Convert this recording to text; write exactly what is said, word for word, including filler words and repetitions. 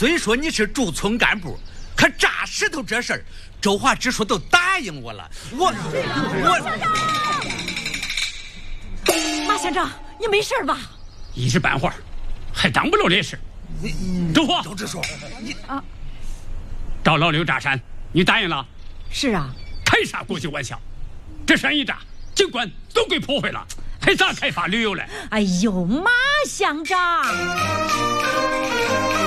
虽说你是驻村干部，可炸石头这事儿，周华支书都答应我了。我我马乡长，你没事吧？ 一时半会儿还当不了这事。周华， 周支书，你啊， 找老刘炸山，你答应了？ 是啊。 开啥国际玩笑？这山一炸，景观都给破坏了，还咋开发旅游嘞？ 哎呦，马乡长。